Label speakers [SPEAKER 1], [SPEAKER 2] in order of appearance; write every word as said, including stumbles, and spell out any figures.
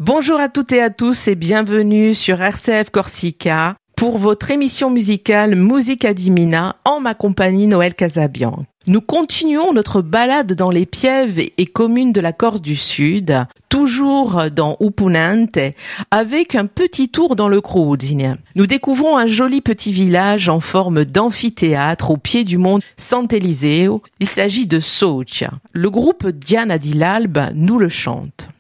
[SPEAKER 1] Bonjour à toutes et à tous et bienvenue sur R C F Corsica pour votre émission musicale Musica di Mina en ma compagnie Noël Casabian. Nous continuons notre balade dans les pièves et communes de la Corse du Sud, toujours dans Upunente, avec un petit tour dans le Crudine. Nous découvrons un joli petit village en forme d'amphithéâtre au pied du mont Sant'Eliseo. Il s'agit de Socia. Le groupe Diana di l'Alba nous le chante.